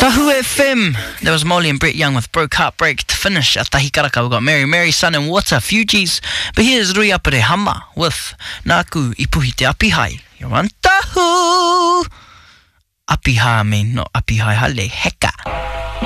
Tahu FM. That was Molly and Brett Young with Broke Heartbreak. To finish at Tahi Karaka, we've got Mary, Sun and Water, Fugees. But here's Rui Apare Hama with Nāku Ipuhi Te Apihai. You're on Tahu. Apihai, I mean, not Apihai, hale, heka.